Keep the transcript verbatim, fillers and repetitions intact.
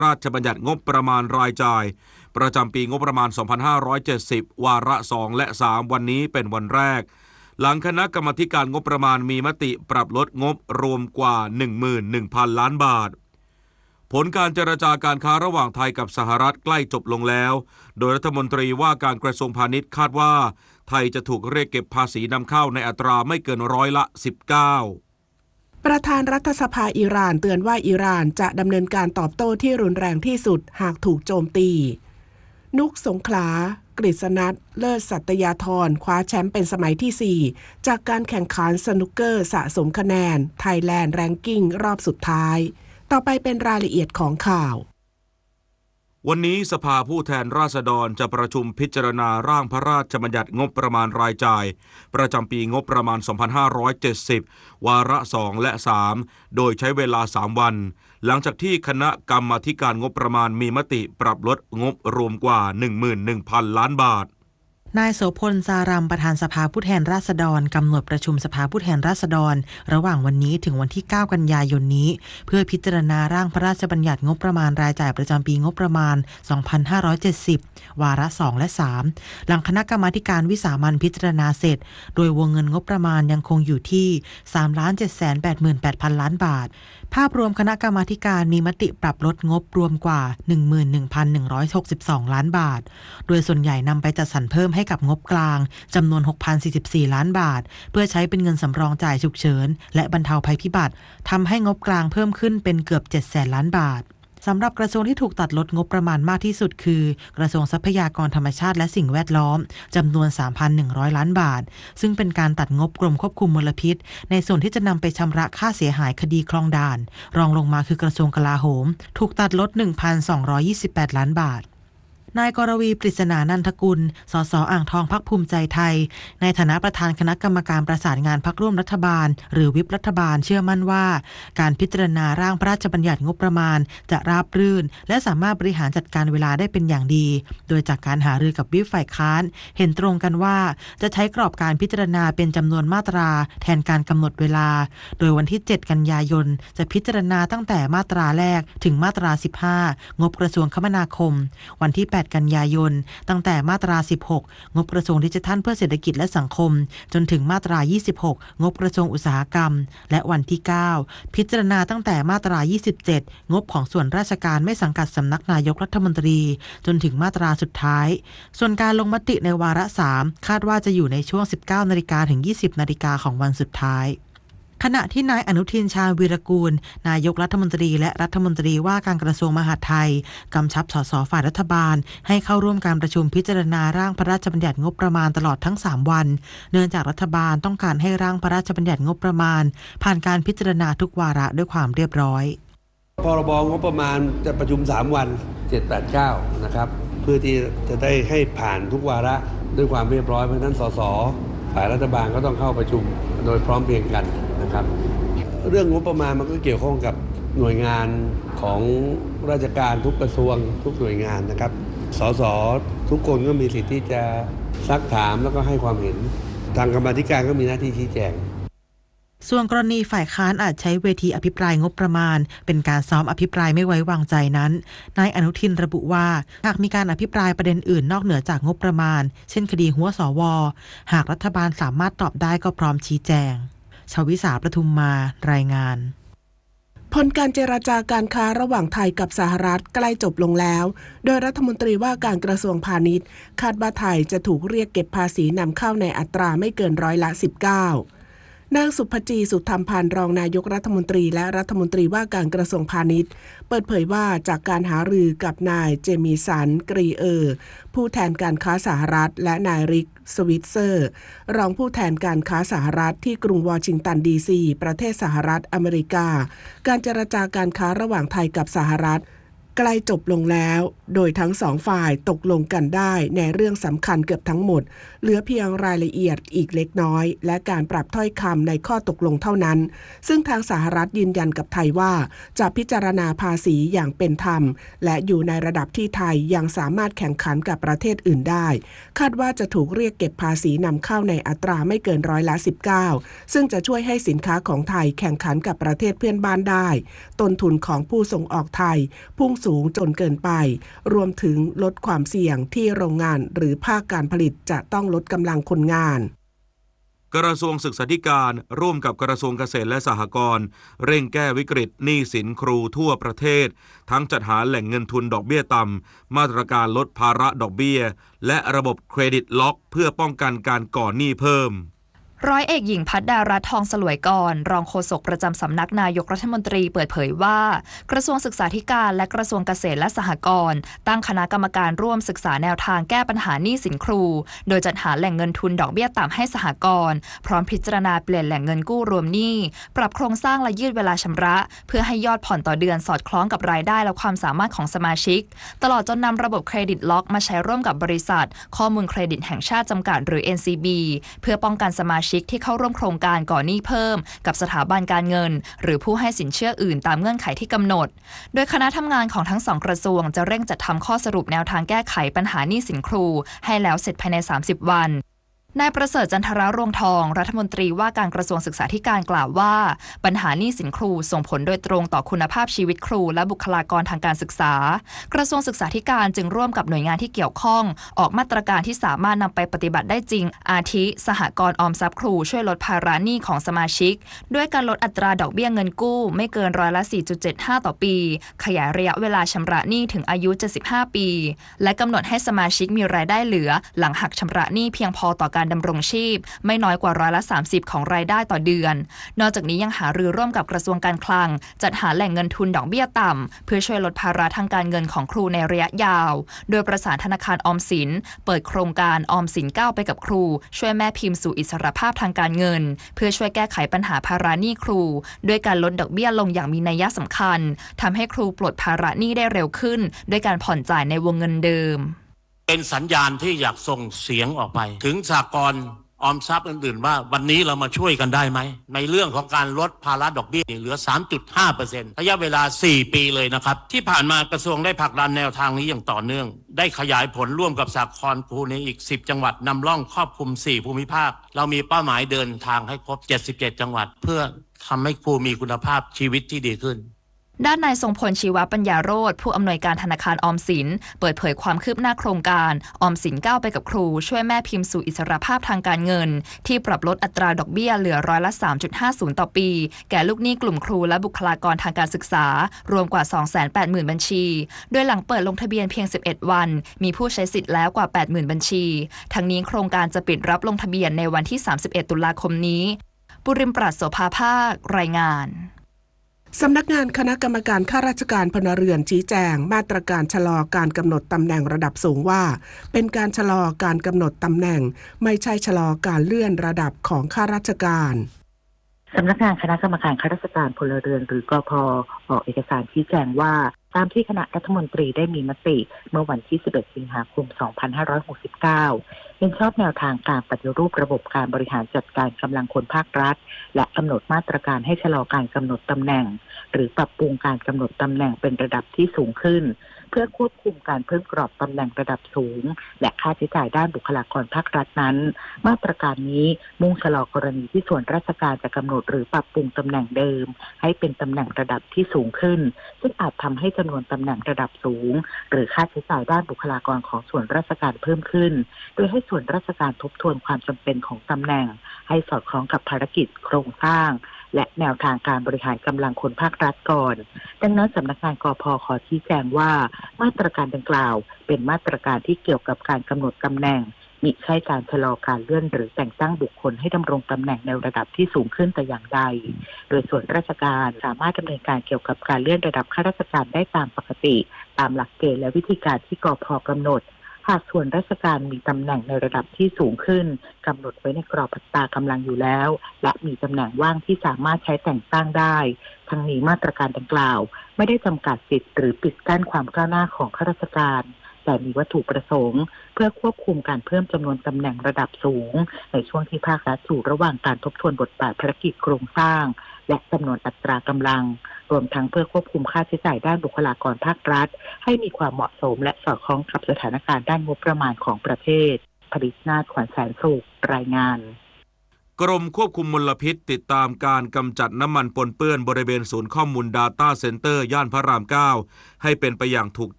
ราชบัญญัติงบประมาณรายจ่ายประจำปีงบประมาณ สองพันห้าร้อยเจ็ดสิบ วาระ สอง และ สาม วันนี้เป็นวันแรกหลังคณะกรรมาการงบประมาณมีมติปรับลดงบรวมกว่า หนึ่งหมื่นหนึ่งพัน ล้านบาทผลการเจรจาการค้าระหว่างไทยกับสหรัฐใกล้จบลงแล้วโดยรัฐมนตรีว่าการกระทรวงพาณิชย์คาดว่าไทยจะถูกเรียกเก็บภาษีนำเข้าในอัตราไม่เกินร้อยละ สิบเก้าประธานรัฐสภาอิหร่านเตือนว่าอิหร่านจะดำเนินการตอบโต้ที่รุนแรงที่สุดหากถูกโจมตีนุกสงขลากฤษณัทเลิศสัตยาธรคว้าแชมป์เป็นสมัยที่ สี่จากการแข่งขันสนุกเกอร์สะสมคะแนน Thailand Ranking รอบสุดท้ายต่อไปเป็นรายละเอียดของข่าววันนี้สภาผู้แทนราษฎรจะประชุมพิจารณาร่างพระราชบัญญัติงบประมาณรายจ่ายประจำปีงบประมาณ สองพันห้าร้อยเจ็ดสิบ วาระ สอง และ สาม โดยใช้เวลา สาม วันหลังจากที่คณะกรรมาการงบประมาณมีมติปรับลดงบรวมกว่า หนึ่งหมื่นหนึ่งพัน ล้านบาทนายโสพล สารัมประธานสภาผู้แทนราษฎรกำหนดประชุมสภาผู้แทนราษฎรระหว่างวันนี้ถึงวันที่ เก้า กันยายนนี้เพื่อพิจารณาร่างพระราชบัญญัติงบประมาณรายจ่ายประจำปีงบประมาณ สองพันห้าร้อยเจ็ดสิบ วาระ สอง และ สาม หลังคณะกรรมาการวิสามัญพิจารณาเสร็จโดยวงเงินงบประมาณยังคงอยู่ที่ สามล้านเจ็ดแสนแปดหมื่นแปดพัน ล้านบาทภาพรวมคณะกรรมาการมีมติปรับลดงบรวมกว่า หนึ่งหมื่นหนึ่งพันหนึ่งร้อยหกสิบสอง ล้านบาทโดยส่วนใหญ่นำไปจัดสรรเพิ่มให้กับงบกลางจำนวน หกพันสี่สิบสี่ ล้านบาทเพื่อใช้เป็นเงินสำรองจ่ายฉุกเฉินและบรรเทาภัยพิบัติทำให้งบกลางเพิ่มขึ้นเป็นเกือบเจ็ดแสนล้านบาทสำหรับกระทรวงที่ถูกตัดลดงบประมาณมากที่สุดคือกระทรวงทรัพยากรธรรมชาติและสิ่งแวดล้อมจำนวน สามพันหนึ่งร้อย ล้านบาทซึ่งเป็นการตัดงบกรมควบคุมมลพิษในส่วนที่จะนำไปชำระค่าเสียหายคดีคลองด่านรองลงมาคือกระทรวงกลาโหมถูกตัดลด หนึ่งพันสองร้อยยี่สิบแปด ล้านบาทนายกรวีปริศนานันทกุลสสอ่างทองพรรคภูมิใจไทยในฐานะประธานคณะกรรมการประสานงานพรรคร่วมรัฐบาลหรือวิปรัฐบาลเชื่อมั่นว่าการพิจารณาร่างพระราชบัญญัติงบประมาณจะราบรื่นและสามารถบริหารจัดการเวลาได้เป็นอย่างดีโดยจากการหารือกับวิปฝ่ายค้านเห็นตรงกันว่าจะใช้กรอบการพิจารณาเป็นจำนวนมาตราแทนการกำหนดเวลาโดยวันที่เจ็ดกันยายนจะพิจารณาตั้งแต่มาตราแรกถึงมาตราสิบห้างบกระทรวงคมนาคมวันที่แปดกันยายนตั้งแต่มาตราสิบหกงบกระทรวงดิจิทัลเพื่อเศรษฐกิจและสังคมจนถึงมาตรายี่สิบหกงบกระทรวงอุตสาหกรรมและวันที่เก้าพิจารณาตั้งแต่มาตรายี่สิบเจ็ดงบของส่วนราชการไม่สังกัดสำนักนายกรัฐมนตรีจนถึงมาตราสุดท้ายส่วนการลงมติในวาระสามคาดว่าจะอยู่ในช่วง สิบเก้านาฬิกาถึงยี่สิบนาฬิกาของวันสุดท้ายขณะที่นายอนุทินชาญวีรกูลนายกรัฐมนตรีและรัฐมนตรีว่าการกระทรวงมหาดไทยกำชับสสฝ่ายรัฐบาลให้เข้าร่วมการประชุมพิจารณาร่างพระราชบัญญัติงบประมาณตลอดทั้งสามวันเนื่องจากรัฐบาลต้องการให้ร่างพระราชบัญญัติงบประมาณผ่านการพิจารณาทุกวาระด้วยความเรียบร้อยพรบงบประมาณจะประชุมสามวันเจ็ด แปด เก้านะครับเพื่อที่จะได้ให้ผ่านทุกวาระด้วยความเรียบร้อยเพราะฉะนั้นสสฝ่ายรัฐบาลก็ต้องเข้าประชุมโดยพร้อมเพรียงกันนะครับเรื่องงบประมาณมันก็เกี่ยวข้องกับหน่วยงานของราชการทุกกระทรวงทุกหน่วยงานนะครับสสทุกคนก็มีสิทธิ์ที่จะซักถามแล้วก็ให้ความเห็นทางกรรมาธิการก็มีหน้าที่ชี้แจงส่วนกรณีฝ่ายค้านอาจใช้เวทีอภิปรายงบประมาณเป็นการซ้อมอภิปรายไม่ไว้วางใจนั้นนายอนุทินระบุว่าหากมีการอภิปรายประเด็นอื่นนอกเหนือจากงบประมาณเช่นคดีหัวสวหากรัฐบาลสามารถตอบได้ก็พร้อมชี้แจงชวิสาประทุมมารายงานผลการเจรจาการค้าระหว่างไทยกับสหรัฐใกล้จบลงแล้วโดยรัฐมนตรีว่าการกระทรวงพาณิชย์คาดว่าไทยจะถูกเรียกเก็บภาษีนำเข้าในอัตราไม่เกินร้อยละสิบเก้านางสุภจีสุธรรมพันธ์รองนายกรัฐมนตรีและรัฐมนตรีว่าการกระทรวงพาณิชย์เปิดเผยว่าจากการหารือกับนายเจมี่สันกรีเออร์ผู้แทนการค้าสหรัฐและนายริกสวิตเซอร์รองผู้แทนการค้าสหรัฐที่กรุงวอชิงตันดีซีประเทศสหรัฐอเมริกาการเจรจาการค้าระหว่างไทยกับสหรัฐใกล้จบลงแล้วโดยทั้งสองฝ่ายตกลงกันได้ในเรื่องสำคัญเกือบทั้งหมดเหลือเพียงรายละเอียดอีกเล็กน้อยและการปรับถ้อยคำในข้อตกลงเท่านั้นซึ่งทางสหรัฐยืนยันกับไทยว่าจะพิจารณาภาษีอย่างเป็นธรรมและอยู่ในระดับที่ไทยยังสามารถแข่งขันกับประเทศอื่นได้คาดว่าจะถูกเรียกเก็บภาษีนำเข้าในอัตราไม่เกินร้อยละสิบเก้าซึ่งจะช่วยให้สินค้าของไทยแข่งขันกับประเทศเพื่อนบ้านได้ต้นทุนของผู้ส่งออกไทยพุ่งสูงจนเกินไปรวมถึงลดความเสี่ยงที่โรงงานหรือภาคการผลิตจะต้องลดกำลังคนงานกระทรวงศึกษาธิการร่วมกับกระทรวงเกษตรและสหกรณ์เร่งแก้วิกฤตหนี้สินครูทั่วประเทศทั้งจัดหาแหล่งเงินทุนดอกเบี้ยต่ำมาตรการลดภาระดอกเบี้ยและระบบเครดิตล็อกเพื่อป้องกันการก่อหนี้เพิ่มร้อยเอกหญิงพัฒดารัตน์ทองสลวยกรรองโฆษกประจำสำนักนายกรัฐมนตรีเปิดเผยว่ากระทรวงศึกษาธิการและกระทรวงเกษตรและสหกรณ์ตั้งคณะกรรมการร่วมศึกษาแนวทางแก้ปัญหาหนี้สินครูโดยจัดหาแหล่งเงินทุนดอกเบี้ยต่ำให้สหกรณ์พร้อมพิจารณาเปลี่ยนแหล่งเงินกู้รวมหนี้ปรับโครงสร้างและยืดเวลาชำระเพื่อให้ยอดผ่อนต่อเดือนสอดคล้องกับรายได้และความสามารถของสมาชิกตลอดจนนำระบบเครดิตล็อกมาใช้ร่วมกับบริษัทข้อมูลเครดิตแห่งชาติจำกัดหรือ เอ็น ซี บี เพื่อป้องกันสมาชิกที่เข้าร่วมโครงการก่อหนี้เพิ่มกับสถาบันการเงินหรือผู้ให้สินเชื่ออื่นตามเงื่อนไขที่กำหนดโดยคณะทำงานของทั้งสองกระทรวงจะเร่งจัดทำข้อสรุปแนวทางแก้ไขปัญหาหนี้สินครูให้แล้วเสร็จภายในสามสิบวันนายประเสริฐจันทรารวงทองรัฐมนตรีว่าการกระทรวงศึกษาธิการกล่าวว่าปัญหาหนี้สินครูส่งผลโดยตรงต่อคุณภาพชีวิตครูและบุคลากรทางการศึกษากระทรวงศึกษาธิการจึงร่วมกับหน่วยงานที่เกี่ยวข้องออกมาตรการที่สามารถนำไปปฏิบัติได้จริงอาทิสหกรณ์ออมทรัพย์ครูช่วยลดภาระหนี้ของสมาชิกด้วยการลดอัตราดอกเบี้ยเงินกู้ไม่เกินร้อยละ สี่จุดเจ็ดห้า ต่อปีขยายระยะเวลาชำระหนี้ถึงอายุเจ็ดสิบห้าปีและกำหนดให้สมาชิกมีรายได้เหลือหลังหักชำระหนี้เพียงพอต่อการดำรงชีพไม่น้อยกว่าร้อยละสามสิบของรายได้ต่อเดือนนอกจากนี้ยังหารือร่วมกับกระทรวงการคลังจัดหาแหล่งเงินทุนดอกเบี้ยต่ำเพื่อช่วยลดภาระทางการเงินของครูในระยะยาวโดยประสานธนาคารออมสินเปิดโครงการออมสินก้าวไปกับครูช่วยแม่พิมพ์สู่อิสรภาพทางการเงินเพื่อช่วยแก้ไขปัญหาภาระหนี้ครูด้วยการลดดอกเบี้ยลงอย่างมีนัยสำคัญทำให้ครูปลดภาระหนี้ได้เร็วขึ้นด้วยการผ่อนจ่ายในวงเงินเดิมเป็นสัญญาณที่อยากส่งเสียงออกไปถึงสหกรณ์ออมทรัพย์อื่นๆว่าวันนี้เรามาช่วยกันได้ไหมในเรื่องของการลดภาระดอกเบี้ยเหลือ สามจุดห้าเปอร์เซ็นต์ ระยะเวลาสี่ปีเลยนะครับที่ผ่านมากระทรวงได้ผลักดันแนวทางนี้อย่างต่อเนื่องได้ขยายผลร่วมกับสหกรณ์ครูในอีกสิบจังหวัดนำร่องครอบคลุมสี่ภูมิภาคเรามีเป้าหมายเดินทางให้ครบเจ็ดสิบเจ็ดจังหวัดเพื่อทำให้ครูมีคุณภาพชีวิตที่ดีขึ้นด้านนายทรงพลชีวปัญญาโรจน์ผู้อำนวยการธนาคารออมสินเปิดเผยความคืบหน้าโครงการออมสินก้าวไปกับครูช่วยแม่พิมพ์สู่อิสรภาพทางการเงินที่ปรับลดอัตราดอกเบี้ยเหลือร้อยละ สามจุดห้าศูนย์ ต่อปีแก่ลูกหนี้กลุ่มครูและบุคลากรทางการศึกษารวมกว่า สองแสนแปดหมื่น บัญชีโดยหลังเปิดลงทะเบียนเพียงสิบเอ็ดวันมีผู้ใช้สิทธิ์แล้วกว่า แปดหมื่น บัญชีทั้งนี้โครงการจะปิดรับลงทะเบียนในวันที่สามสิบเอ็ดตุลาคมนี้ปุริมปราศโสภาภาครายงานสำนักงานคณะกรรมการข้าราชการพลเรือนชี้แจงมาตรการชะลอการกำหนดตำแหน่งระดับสูงว่าเป็นการชะลอการกำหนดตำแหน่งไม่ใช่ชะลอการเลื่อนระดับของข้าราชการสำนักงานคณะกรรมการข้าราชการพลเรือนหรือกพ.ออกเอกสารชี้แจงว่าตามที่คณะรัฐมนตรีได้มีมติเมื่อวันที่สิบเอ็ดสิงหาคมสองพันห้าร้อยหกสิบเก้าเห็นชอบแนวทางการปฏิรูประบบการบริหารจัดการกำลังคนภาครัฐและกำหนดมาตรการให้ชะลอการกำหนดตำแหน่งหรือปรับปรุงการกำหนดตำแหน่งเป็นระดับที่สูงขึ้นเพื่อควบคุมการเพิ่มกรอบตำแหน่งระดับสูงและค่าใช้จ่ายด้านบุคลากรภาครัฐนั้นมาตรการนี้มุ่งชะลอกรณีที่ส่วนราชการจะกำหนดหรือปรับปรุงตำแหน่งเดิมให้เป็นตำแหน่งระดับที่สูงขึ้นซึ่งอาจทำให้จำนวนตำแหน่งระดับสูงหรือค่าใช้จ่ายด้านบุคลากรของส่วนราชการเพิ่มขึ้นโดยให้ส่วนราชการทบทวนความจำเป็นของตำแหน่งให้สอดคล้องกับภารกิจโครงสร้างและแนวทางการบริหารกำลังคนภาครัฐก่อนดังนั้นสำนักงานกพ.ขอชี้แจงว่ามาตรการดังกล่าวเป็นมาตรการที่เกี่ยวกับการกำหนดตำแหน่งมิใช่การชะลอการเลื่อนหรือแต่งตั้งบุคคลให้ดำรงตำแหน่งในระดับที่สูงขึ้นแต่อย่างใดโดยส่วนราชการสามารถดำเนินการเกี่ยวกับการเลื่อนระดับข้าราชการได้ตามปกติตามหลักเกณฑ์และวิธีการที่กพ.กำหนดหากส่วนราชการมีตำแหน่งในระดับที่สูงขึ้นกำหนดไว้ในกรอบอัตรากำลังอยู่แล้วและมีตำแหน่งว่างที่สามารถใช้แต่งตั้งได้ทั้งนี้มาตรการดังกล่าวไม่ได้จำกัดสิทธิ์หรือปิดกั้นความก้าวหน้าของข้าราชการแต่มีวัตถุประสงค์เพื่อควบคุมการเพิ่มจำนวนตำแหน่งระดับสูงในช่วงที่ภาครัฐอยู่ระหว่างการทบทวนบทบาทภารกิจโครงสร้างและจำนวนอัตรากำลังรวมทั้งเพื่อควบคุมค่าใช้จ่ายด้านบุคลากรภาครัฐให้มีความเหมาะสมและสอดคล้องกับสถานการณ์ด้านงบประมาณของประเทศผลิตนาถ ขวัญแสนสุขรายงานกรมควบคุมมลพิษติดตามการกำจัดน้ำมันปนเปื้อนบริเวณศูนย์ข้อมูล Data Center ย่านพระราม เก้า ให้เป็นไปอย่างถูก